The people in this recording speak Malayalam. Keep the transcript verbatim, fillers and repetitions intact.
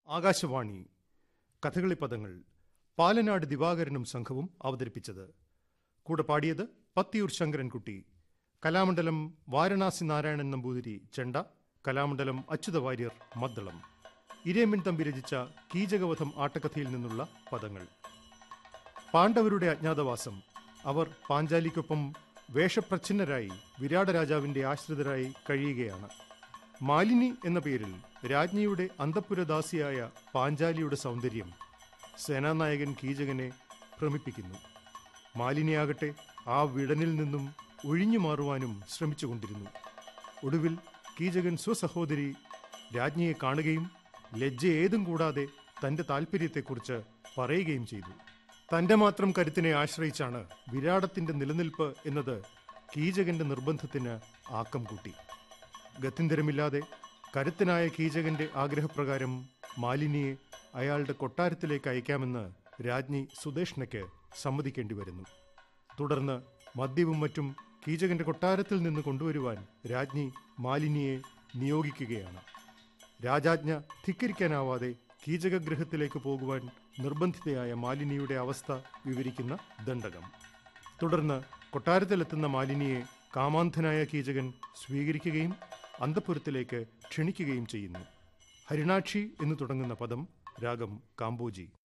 ആകാശവാണി കഥകളി പദങ്ങൾ പാലനാട് ദിവാകരനും സംഘവും അവതരിപ്പിച്ചത്. കൂടെ പാടിയത് പത്തിയൂർ ശങ്കരൻകുട്ടി. കലാമണ്ഡലം വാരണാസി നാരായണൻ നമ്പൂതിരി ചെണ്ട, കലാമണ്ഡലം അച്യുത വാര്യർ മദ്ദളം. ഇരേമിൻ തമ്പി രചിച്ച കീചകവധം ആട്ടക്കഥയിൽ നിന്നുള്ള പദങ്ങൾ. പാണ്ഡവരുടെ അജ്ഞാതവാസം. അവർ പാഞ്ചാലിക്കൊപ്പം വേഷപ്രച്ഛന്നരായി വിരാട രാജാവിന്റെ ആശ്രിതരായി കഴിയുകയാണ്. മാലിനി എന്ന പേരിൽ രാജ്ഞിയുടെ അന്തഃപുരദാസിയായ പാഞ്ചാലിയുടെ സൗന്ദര്യം സേനാനായകൻ കീചകനെ ഭ്രമിപ്പിക്കുന്നു. മാലിനിയാകട്ടെ ആ വിടനിൽ നിന്നും ഒഴിഞ്ഞു മാറുവാനും ശ്രമിച്ചുകൊണ്ടിരുന്നു. ഒടുവിൽ കീചകൻ സ്വസഹോദരി രാജ്ഞിയെ കാണുകയും ലജ്ജ ഏതും കൂടാതെ തന്റെ താല്പര്യത്തെക്കുറിച്ച് പറയുകയും ചെയ്തു. തന്റെ മാത്രം കരുത്തിനെ ആശ്രയിച്ചാണ് വിരാടത്തിന്റെ നിലനിൽപ്പ് എന്നത് കീചകന്റെ നിർബന്ധത്തിന് ആക്കം കൂട്ടി. ഗത്യന്തരമില്ലാതെ കരുത്തനായ കീചകന്റെ ആഗ്രഹപ്രകാരം മാലിനിയെ അയാളുടെ കൊട്ടാരത്തിലേക്ക് അയക്കാമെന്ന് രാജ്ഞി സുദേഷ്ണയ്ക്ക് സമ്മതിക്കേണ്ടി വരുന്നു. തുടർന്ന് മദ്യവും മറ്റും കീചകന്റെ കൊട്ടാരത്തിൽ നിന്ന് കൊണ്ടുവരുവാൻ രാജ്ഞി മാലിനിയെ നിയോഗിക്കുകയാണ്. രാജാജ്ഞ ധിക്കരിക്കാനാവാതെ കീചകഗൃഹത്തിലേക്ക് പോകുവാൻ നിർബന്ധിതയായ മാലിനിയുടെ അവസ്ഥ വിവരിക്കുന്ന ദണ്ഡകം. തുടർന്ന് കൊട്ടാരത്തിലെത്തുന്ന മാലിനിയെ കാമാന്ധനായ കീചകൻ സ്വീകരിക്കുകയും അന്തഃപുരത്തിലേക്ക് ക്ഷണിക്കുകയും ചെയ്യുന്നു. ഹരിണാക്ഷി എന്ന് തുടങ്ങുന്ന പദം രാഗം കാമ്പോജി.